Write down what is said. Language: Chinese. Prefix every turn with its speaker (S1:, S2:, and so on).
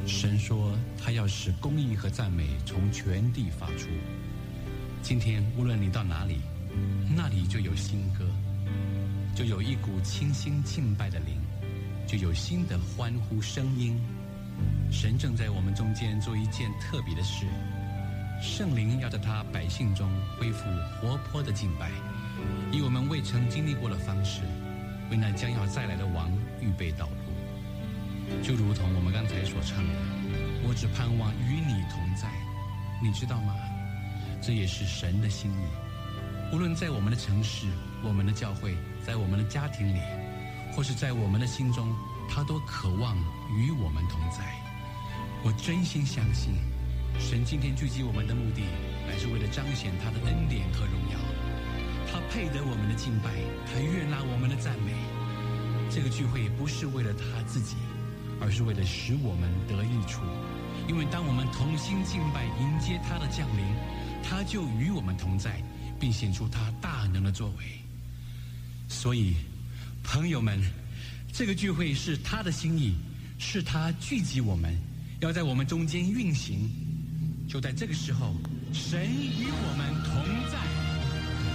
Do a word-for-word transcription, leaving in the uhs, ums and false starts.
S1: 神说他要使公义和赞美从全地发出。今天无论你到哪里，那里就有新歌，就有一股清新敬拜的灵，就有新的欢呼声音。神正在我们中间做一件特别的事，圣灵要在他百姓中恢复活泼的敬拜，以我们未曾经历过的方式，为那将要再来的王预备道路。就如同我们刚才所唱的，我只盼望与你同在，你知道吗？这也是神的心意。无论在我们的城市、我们的教会、在我们的家庭里，或是在我们的心中，他都渴望与我们同在。我真心相信，神今天聚集我们的目的，乃是为了彰显他的恩典和荣耀。他配得我们的敬拜，他悦纳我们的赞美。这个聚会不是为了他自己，而是为了使我们得益处。因为当我们同心敬拜，迎接他的降临，他就与我们同在，并显出他大能的作为。所以朋友们，这个聚会是他的心意，是他聚集我们，要在我们中间运行。就在这个时候，神与我们同在。